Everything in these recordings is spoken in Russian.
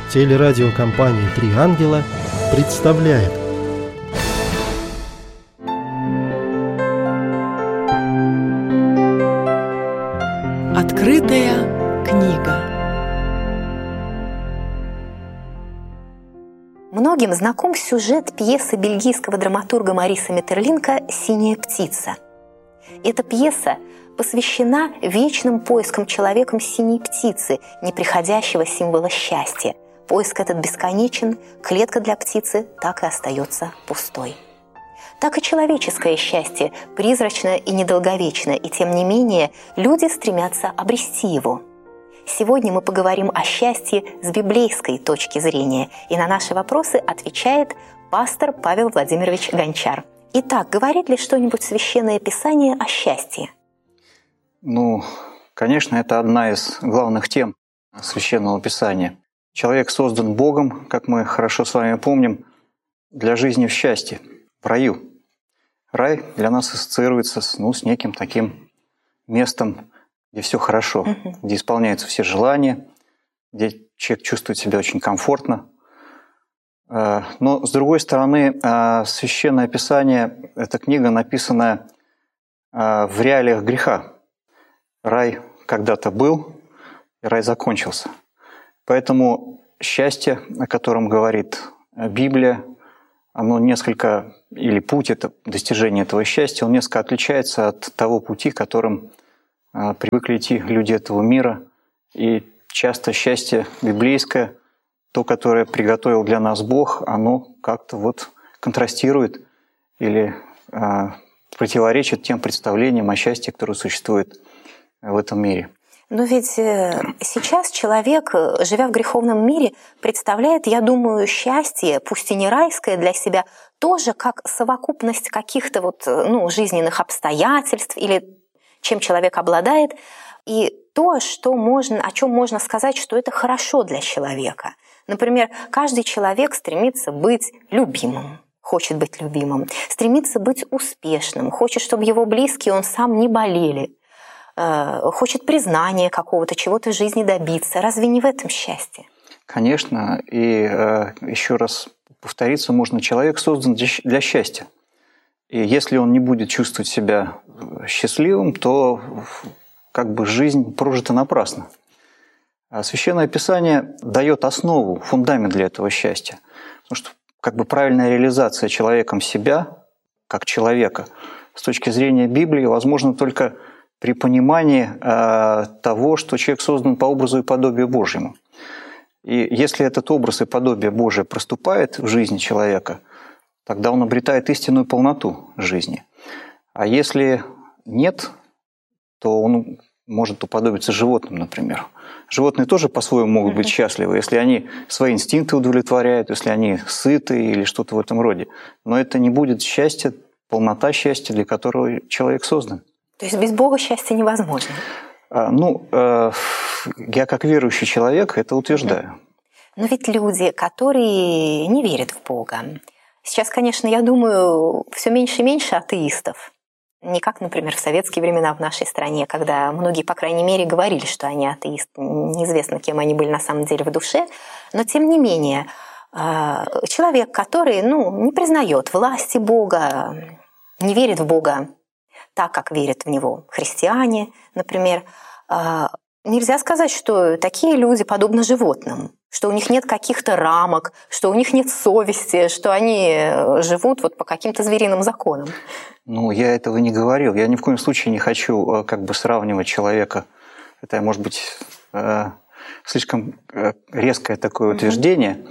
Телерадиокомпания «Три ангела» представляет. Открытая книга. Многим знаком сюжет пьесы бельгийского драматурга Мариса Метерлинка «Синяя птица». Эта пьеса посвящена вечным поискам человеком синей птицы, неприходящего символа счастья. Поиск этот бесконечен, клетка для птицы так и остается пустой. Так и человеческое счастье призрачно и недолговечно, и тем не менее люди стремятся обрести его. Сегодня мы поговорим о счастье с библейской точки зрения, и на наши вопросы отвечает пастор Павел Владимирович Гончар. Итак, говорит ли что-нибудь Священное Писание о счастье? Конечно, это одна из главных тем Священного Писания. Человек создан Богом, как мы хорошо с вами помним, для жизни в счастье, в раю. Рай для нас ассоциируется с неким таким местом, где все хорошо, где исполняются все желания, где человек чувствует себя очень комфортно. Но, с другой стороны, Священное Писание – это книга, написанная в реалиях греха. Рай когда-то был, и рай закончился. Поэтому счастье, о котором говорит Библия, оно несколько, или путь это достижение этого счастья, он несколько отличается от того пути, которым привыкли идти люди этого мира. И часто счастье библейское, то, которое приготовил для нас Бог, оно как-то контрастирует или противоречит тем представлениям о счастье, которое существует в этом мире. Но ведь сейчас человек, живя в греховном мире, представляет, я думаю, счастье, пусть и не райское для себя, тоже как совокупность каких-то жизненных обстоятельств или чем человек обладает, и то, о чем можно сказать, что это хорошо для человека. Например, каждый человек стремится быть любимым, хочет быть любимым, стремится быть успешным, хочет, чтобы его близкие, он сам не болели, хочет признания какого-то, чего-то в жизни добиться. Разве не в этом счастье? Конечно. И еще раз повториться можно, человек создан для счастья. И если он не будет чувствовать себя счастливым, то жизнь прожита напрасно. Священное Писание дает основу, фундамент для этого счастья. Потому что правильная реализация человеком себя, как человека, с точки зрения Библии, возможно только при понимании того, что человек создан по образу и подобию Божьему. И если этот образ и подобие Божие проступает в жизни человека, тогда он обретает истинную полноту жизни. А если нет, то он может уподобиться животным, например. Животные тоже по-своему могут быть счастливы, если они свои инстинкты удовлетворяют, если они сыты или что-то в этом роде. Но это не будет счастье, полнота счастья, для которого человек создан. То есть без Бога счастье невозможно? Я как верующий человек это утверждаю. Но ведь люди, которые не верят в Бога, сейчас, конечно, я думаю, все меньше и меньше атеистов. Не как, например, в советские времена в нашей стране, когда многие, по крайней мере, говорили, что они атеисты. Неизвестно, кем они были на самом деле в душе. Но, тем не менее, человек, который не признает власти Бога, не верит в Бога так, как верят в Него христиане, например, нельзя сказать, что такие люди подобны животным, что у них нет каких-то рамок, что у них нет совести, что они живут по каким-то звериным законам. Я этого не говорил. Я ни в коем случае не хочу сравнивать человека. Это, может быть, слишком резкое такое утверждение.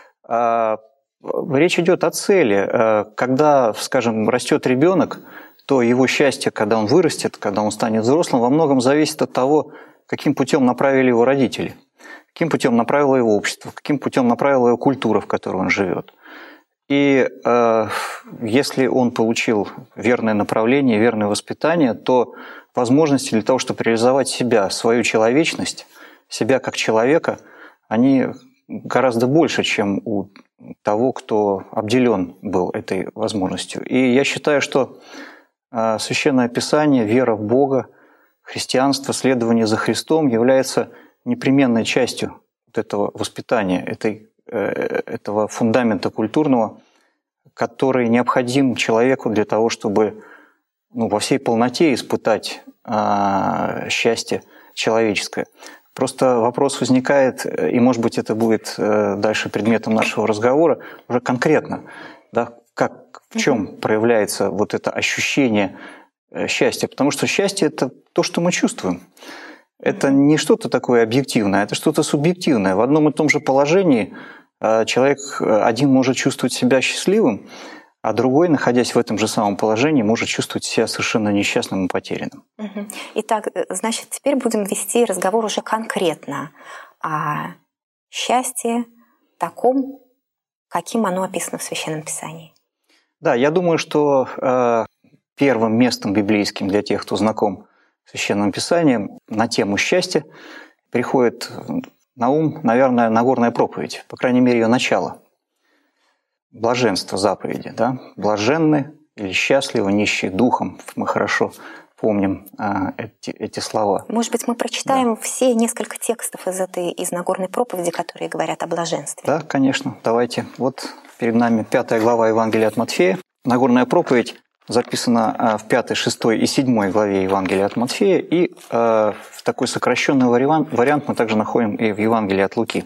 Речь идет о цели. Когда, скажем, растет ребенок, то его счастье, когда он вырастет, когда он станет взрослым, во многом зависит от того, каким путем направили его родители, каким путем направило его общество, каким путем направила его культура, в которой он живет. И если он получил верное направление, верное воспитание, то возможности для того, чтобы реализовать себя, свою человечность, себя как человека, они гораздо больше, чем у того, кто обделен был этой возможностью. И я считаю, что Священное Писание, вера в Бога, христианство, следование за Христом является непременной частью вот этого воспитания, этого фундамента культурного, который необходим человеку для того, чтобы во всей полноте испытать счастье человеческое. Просто вопрос возникает, и, может быть, это будет дальше предметом нашего разговора, уже конкретно, да, в чем проявляется вот это ощущение счастья. Потому что счастье – это то, что мы чувствуем. Это не что-то такое объективное, это что-то субъективное. В одном и том же положении человек один может чувствовать себя счастливым, а другой, находясь в этом же самом положении, может чувствовать себя совершенно несчастным и потерянным. Итак, значит, теперь будем вести разговор уже конкретно о счастье таком, каким оно описано в Священном Писании. Да, я думаю, что первым местом библейским для тех, кто знаком с Священным Писанием на тему счастья приходит на ум, наверное, Нагорная проповедь, по крайней мере, ее начало. Блаженство заповеди, да? Блаженны или счастливы, нищие духом. Мы хорошо помним эти слова. Может быть, мы прочитаем все несколько текстов из Нагорной проповеди, которые говорят о блаженстве. Да, конечно. Давайте. Вот перед нами 5 глава Евангелия от Матфея. Нагорная проповедь записана в 5, 6 и 7 главе Евангелия от Матфея. И в такой сокращенный вариант мы также находим и в Евангелии от Луки.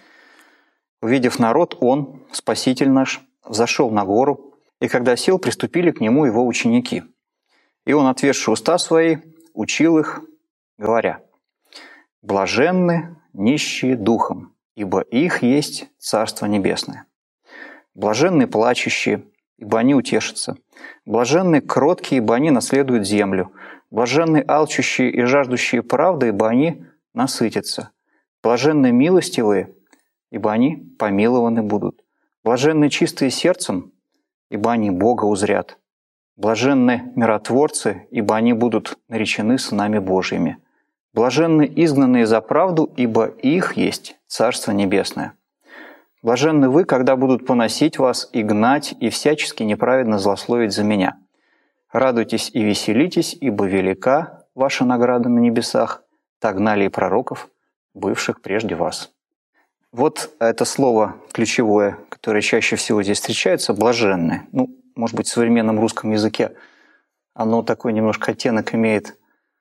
«Увидев народ, он, Спаситель наш, взошел на гору, и когда сел, приступили к нему его ученики. И он, отверши уста свои, учил их, говоря: блаженны нищие духом, ибо их есть Царство Небесное. Блаженны плачущие, ибо они утешатся. Блаженны кроткие, ибо они наследуют землю. Блаженны алчущие и жаждущие правды, ибо они насытятся. Блаженны милостивые, ибо они помилованы будут. Блаженны чистые сердцем, ибо они Бога узрят. Блаженны миротворцы, ибо они будут наречены сынами Божьими. Блаженны изгнанные за правду, ибо их есть Царство Небесное. Блаженны вы, когда будут поносить вас и гнать, и всячески неправедно злословить за меня. Радуйтесь и веселитесь, ибо велика ваша награда на небесах, так гнали и пророков, бывших прежде вас». Вот это слово ключевое, которое чаще всего здесь встречается, «блаженны». Может быть, в современном русском языке оно такой немножко оттенок имеет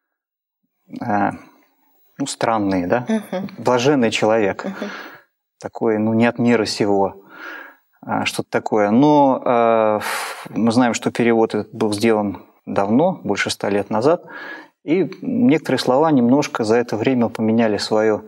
странный, да? Блаженный человек. Такой, не от мира сего, что-то такое. Но мы знаем, что перевод этот был сделан давно, больше 100 лет назад, и некоторые слова немножко за это время поменяли свое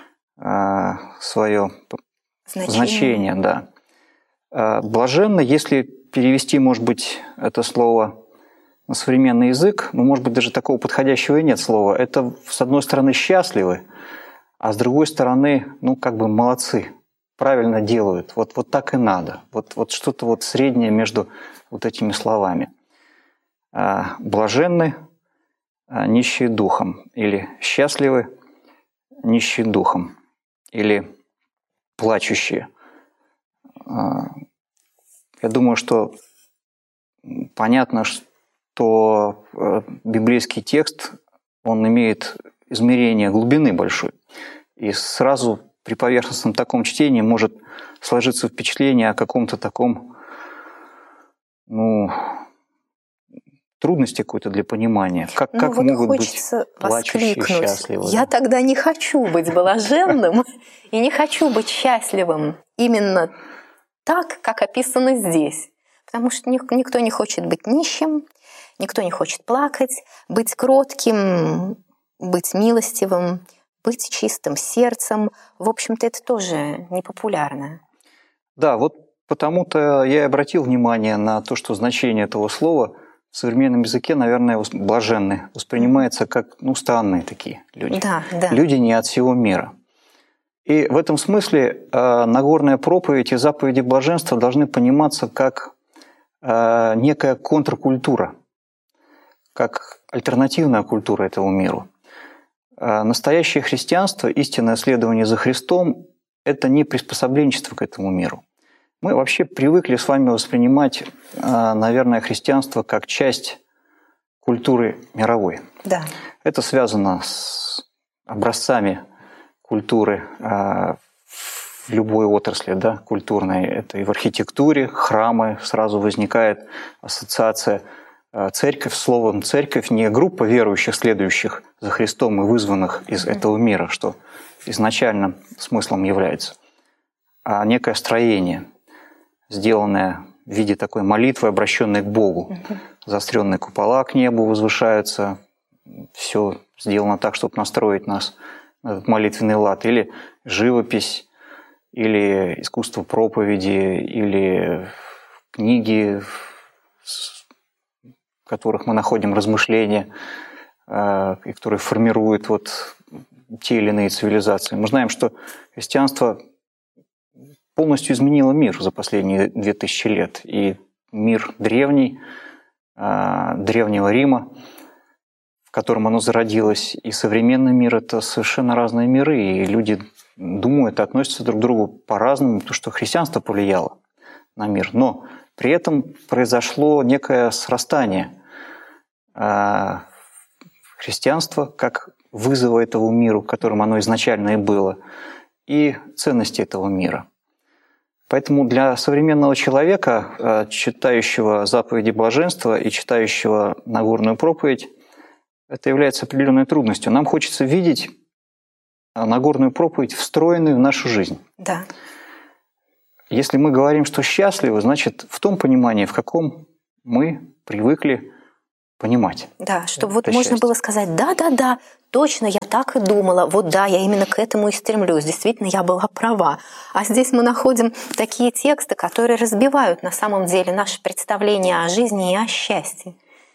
значение. Да. Блаженно, если перевести, может быть, это слово на современный язык, может быть, даже такого подходящего и нет слова. Это, с одной стороны, счастливы, а с другой стороны, молодцы, правильно делают. Вот так и надо. Вот что-то среднее между вот этими словами. Блаженны нищие духом, или счастливы нищие духом, или плачущие. Я думаю, что понятно, что библейский текст, он имеет измерение глубины большой. И сразу при поверхностном таком чтении может сложиться впечатление о каком-то таком, трудности какой-то для понимания. Как могут быть плачущие и счастливы? Я тогда не хочу быть блаженным и не хочу быть счастливым именно так, как описано здесь. Потому что никто не хочет быть нищим, никто не хочет плакать, быть кротким, быть милостивым, быть чистым сердцем. В общем-то, это тоже непопулярно. Да, вот потому-то я и обратил внимание на то, что значение этого слова в современном языке, наверное, блаженны воспринимается как странные такие люди. Да. Люди не от всего мира. И в этом смысле Нагорная проповедь и заповеди блаженства должны пониматься как некая контркультура, как альтернативная культура этому миру. Настоящее христианство, истинное следование за Христом – это не приспособленчество к этому миру. Мы вообще привыкли с вами воспринимать, наверное, христианство как часть культуры мировой. Да. Это связано с образцами культуры в любой отрасли, да, культурной. Это и в архитектуре, храмы, сразу возникает ассоциация. Церковь, словом церковь, не группа верующих, следующих за Христом и вызванных из этого мира, что изначально смыслом является, а некое строение, сделанное в виде такой молитвы, обращенной к Богу. Заостренные купола к небу возвышаются, все сделано так, чтобы настроить нас на этот молитвенный лад. Или живопись, или искусство проповеди, или книги, в которых мы находим размышления, и которые формируют вот те или иные цивилизации. Мы знаем, что христианство полностью изменило мир за последние 2000 лет. И мир древний, Древнего Рима, в котором оно зародилось, и современный мир – это совершенно разные миры. И люди думают и относятся друг к другу по-разному, потому что христианство повлияло на мир. Но при этом произошло некое срастание христианства как вызова этому миру, которым оно изначально и было, и ценности этого мира. Поэтому для современного человека, читающего заповеди блаженства и читающего Нагорную проповедь, это является определенной трудностью. Нам хочется видеть Нагорную проповедь встроенную в нашу жизнь. Да. Если мы говорим, что счастливы, значит, в том понимании, в каком мы привыкли понимать. Да, чтобы вот можно было сказать, да, точно, я так и думала, вот да, я именно к этому и стремлюсь, действительно, я была права. А здесь мы находим такие тексты, которые разбивают на самом деле наше представление о жизни и о счастье.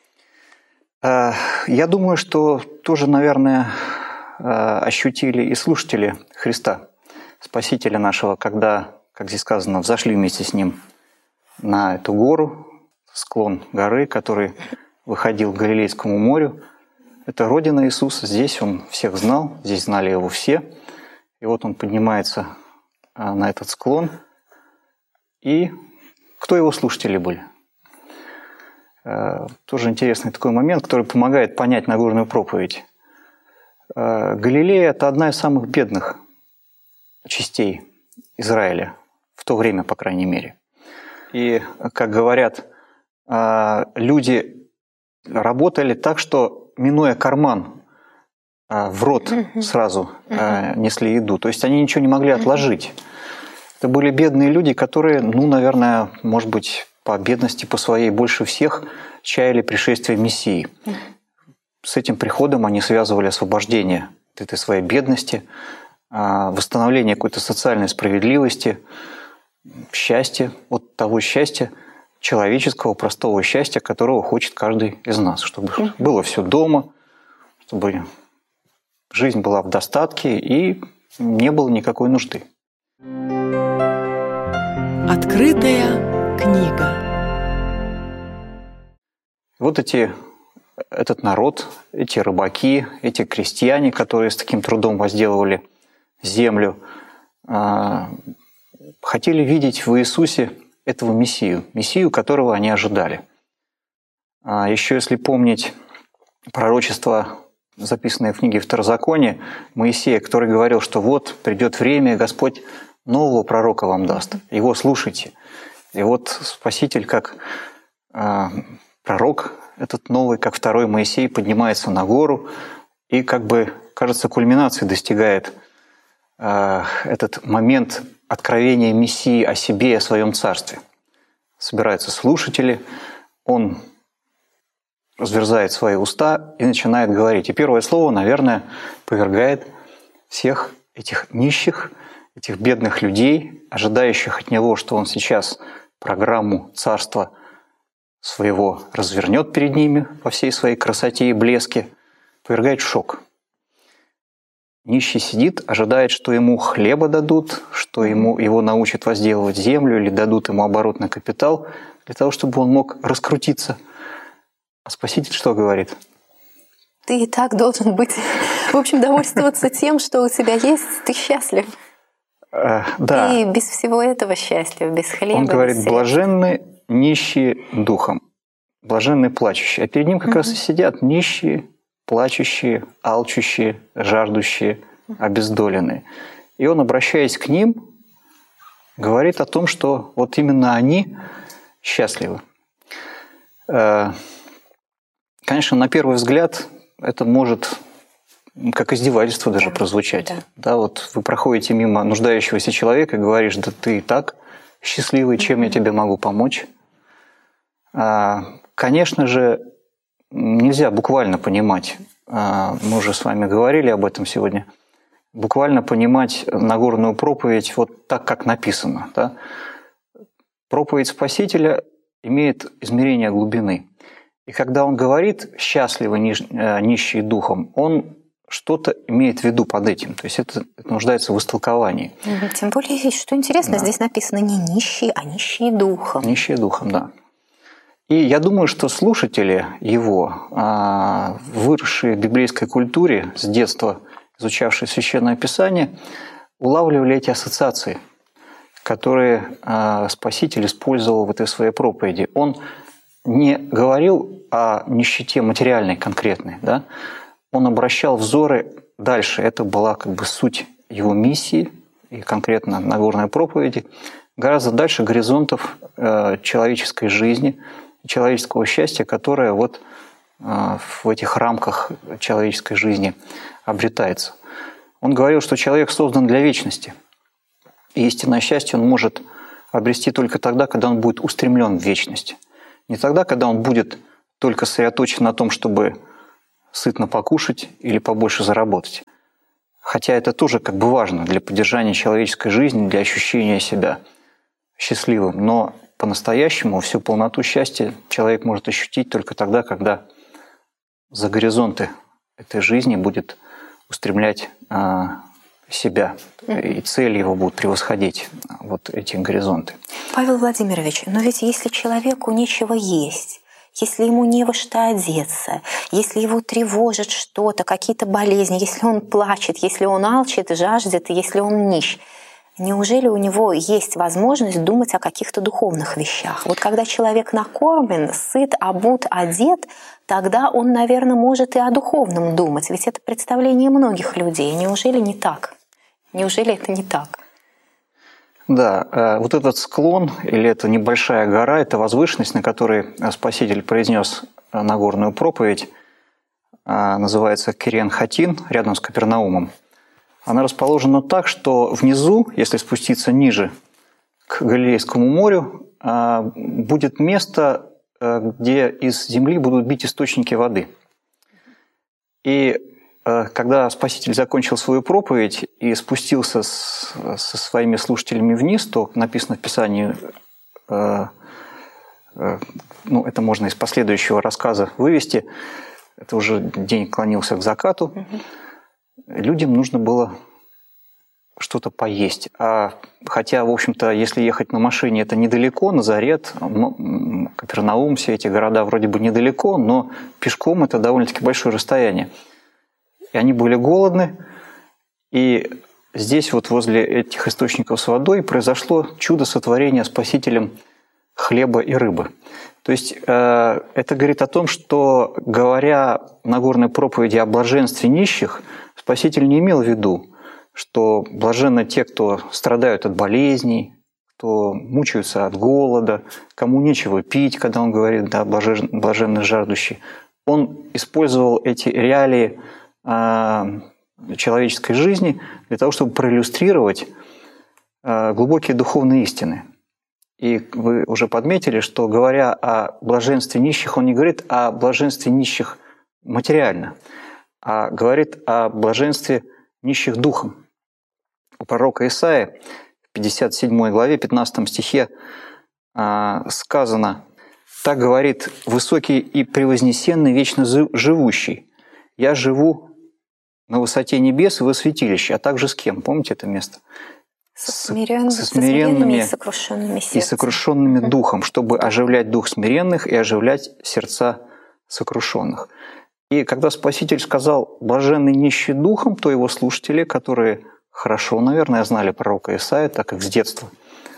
Я думаю, что тоже, наверное, ощутили и слушатели Христа, Спасителя нашего, когда, как здесь сказано, взошли вместе с Ним на эту гору, склон горы, который выходил к Галилейскому морю. Это родина Иисуса, здесь Он всех знал, здесь знали Его все. И вот Он поднимается на этот склон. И кто Его слушатели были? Тоже интересный такой момент, который помогает понять Нагорную проповедь. Галилея – это одна из самых бедных частей Израиля, в то время, по крайней мере. И, как говорят, люди работали так, что, минуя карман, в рот сразу несли еду. То есть они ничего не могли отложить. Это были бедные люди, которые, наверное, может быть, по бедности, по своей, больше всех чаяли пришествие Мессии. С этим приходом они связывали освобождение от этой своей бедности, восстановление какой-то социальной справедливости, счастье, от того счастья, человеческого, простого счастья, которого хочет каждый из нас. Чтобы было все дома, чтобы жизнь была в достатке и не было никакой нужды. Открытая книга. Вот этот народ, эти рыбаки, эти крестьяне, которые с таким трудом возделывали землю, хотели видеть в Иисусе этого Мессию, которого они ожидали. Еще если помнить пророчество, записанное в книге Второзакония, Моисея, который говорил, что вот придет время, и Господь нового пророка вам даст, его слушайте. И вот Спаситель, как пророк, этот новый, как второй Моисей, поднимается на гору и, как бы, кажется, кульминации достигает этот момент откровения Мессии о себе и о своем царстве. Собираются слушатели, он разверзает свои уста и начинает говорить. И первое слово, наверное, повергает всех этих нищих, этих бедных людей, ожидающих от него, что он сейчас программу царства своего развернет перед ними во всей своей красоте и блеске, повергает в шок. Нищий сидит, ожидает, что ему хлеба дадут, что его научат возделывать землю или дадут ему оборотный капитал для того, чтобы он мог раскрутиться. А Спаситель что говорит? Ты и так должен быть, в общем, довольствоваться тем, что у тебя есть, ты счастлив. Да. И без всего этого счастлив, без хлеба. Он говорит, блаженны нищие духом, блаженны плачущие. А перед ним как раз и сидят нищие, плачущие, алчущие, жаждущие обездоленные. И он, обращаясь к ним, говорит о том, что вот именно они счастливы. Конечно, на первый взгляд это может как издевательство даже прозвучать. Да, вот вы проходите мимо нуждающегося человека и говоришь: да ты и так счастливый, чем я тебе могу помочь? Конечно же, нельзя буквально понимать, мы уже с вами говорили об этом сегодня, буквально понимать Нагорную проповедь вот так, как написано. Да? Проповедь Спасителя имеет измерение глубины. И когда он говорит «счастливы нищие духом», он что-то имеет в виду под этим. То есть это нуждается в истолковании. Тем более, что интересно, здесь написано не нищие, а нищие духом. Нищие духом, да. И я думаю, что слушатели его, выросшие в библейской культуре, с детства изучавшие Священное Писание, улавливали эти ассоциации, которые Спаситель использовал в этой своей проповеди. Он не говорил о нищете материальной конкретной, да? Он обращал взоры дальше. Это была как бы суть его миссии, и конкретно Нагорной проповеди, гораздо дальше горизонтов человеческой жизни, человеческого счастья, которое вот в этих рамках человеческой жизни обретается. Он говорил, что человек создан для вечности. И истинное счастье он может обрести только тогда, когда он будет устремлен в вечность. Не тогда, когда он будет только сосредоточен на том, чтобы сытно покушать или побольше заработать. Хотя это тоже как бы важно для поддержания человеческой жизни, для ощущения себя счастливым. Но по-настоящему всю полноту счастья человек может ощутить только тогда, когда за горизонты этой жизни будет устремлять себя, и цели его будут превосходить вот эти горизонты. Павел Владимирович, но ведь если человеку нечего есть, если ему не во что одеться, если его тревожит что-то, какие-то болезни, если он плачет, если он алчит, жаждет, если он нищ, неужели у него есть возможность думать о каких-то духовных вещах? Вот когда человек накормлен, сыт, обут, одет, тогда он, наверное, может и о духовном думать. Ведь это представление многих людей. Неужели не так? Неужели это не так? Да, вот этот склон или эта небольшая гора, это возвышенность, на которой Спаситель произнес Нагорную проповедь, называется Кирен-Хатин, рядом с Капернаумом. Она расположена так, что внизу, если спуститься ниже к Галилейскому морю, будет место, где из земли будут бить источники воды. И когда Спаситель закончил свою проповедь и спустился со своими слушателями вниз, то написано в Писании, это можно из последующего рассказа вывести, это уже день клонился к закату, людям нужно было что-то поесть. Хотя, в общем-то, если ехать на машине, это недалеко, Назарет, Капернаум, все эти города вроде бы недалеко, но пешком это довольно-таки большое расстояние. И они были голодны, и здесь вот возле этих источников с водой произошло чудо сотворения Спасителем хлеба и рыбы. То есть это говорит о том, что, говоря в Нагорной проповеди о блаженстве нищих, Спаситель не имел в виду, что блаженны те, кто страдают от болезней, кто мучаются от голода, кому нечего пить, когда он говорит, да, блаженны жаждущие. Он использовал эти реалии человеческой жизни для того, чтобы проиллюстрировать глубокие духовные истины. И вы уже подметили, что, говоря о блаженстве нищих, он не говорит о блаженстве нищих материально, а говорит о блаженстве нищих духом. У пророка Исаии в 57 главе, 15 стихе сказано: «Так говорит высокий и превознесенный, вечно живущий. Я живу на высоте небес и во святилище». А также с кем? Помните это место? Со смиренными и сокрушенными духом, чтобы оживлять дух смиренных и оживлять сердца сокрушенных. И когда Спаситель сказал «блаженны нищие духом», то его слушатели, которые хорошо, наверное, знали пророка Исаию, так как с детства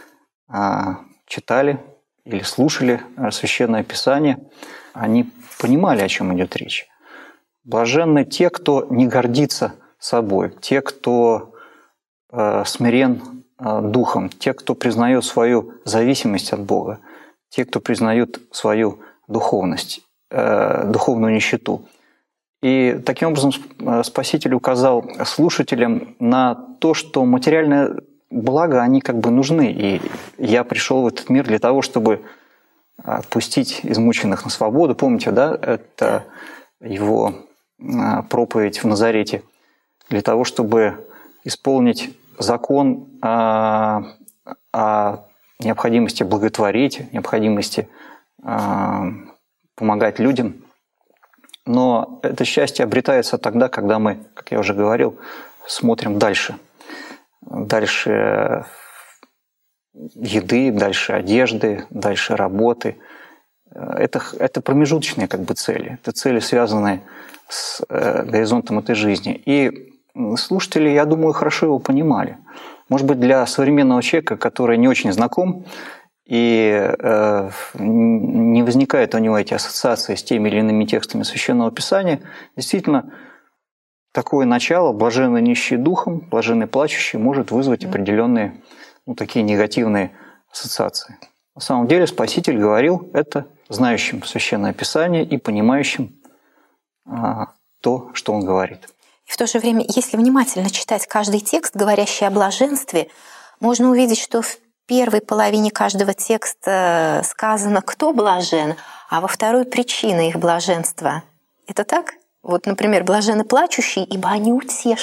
читали или слушали Священное Писание, они понимали, о чем идет речь. Блаженны те, кто не гордится собой, те, кто смирен духом, те, кто признает свою зависимость от Бога, те, кто признают свою духовность, духовную нищету. И таким образом Спаситель указал слушателям на то, что материальное благо, они как бы нужны. И я пришел в этот мир для того, чтобы отпустить измученных на свободу. Помните, да, это его проповедь в Назарете. Для того, чтобы исполнить закон о необходимости благотворить, необходимости помогать людям. Но это счастье обретается тогда, когда мы, как я уже говорил, смотрим дальше. Дальше еды, дальше одежды, дальше работы. Это промежуточные как бы цели. Это цели, связанные с горизонтом этой жизни. И слушатели, я думаю, хорошо его понимали. Может быть, для современного человека, который не очень знаком, и не возникает у него эти ассоциации с теми или иными текстами Священного Писания, действительно, такое начало, блаженный нищий духом, блаженный плачущий, может вызвать определенные такие негативные ассоциации. На самом деле Спаситель говорил это знающим Священное Писание и понимающим то, что он говорит. И в то же время, если внимательно читать каждый текст, говорящий о блаженстве, можно увидеть, что в первой половине каждого текста сказано, кто блажен, а во второй причина их блаженства. Это так? Вот, например, блаженны плачущие, ибо они утешены.